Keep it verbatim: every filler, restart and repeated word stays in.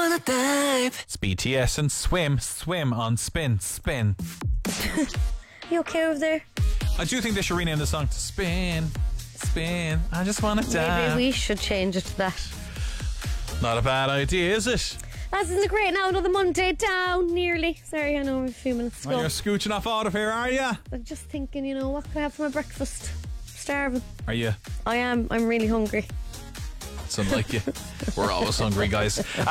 wanna dive. It's B T S and Swim, Swim on Spin, Spin. You okay over there? I do think they should rename the song to Spin, Spin. I just wanna dive. Maybe we should change it to that. Not a bad idea, is it? That isn't great now. Another Monday down, nearly. Sorry, I know we're a few minutes to Well, go. you're scooching off out of here, are you? I'm just thinking, you know, what could I have for my breakfast? Starving. Are you? I am. I'm really hungry. It's unlike you. We're always hungry, guys.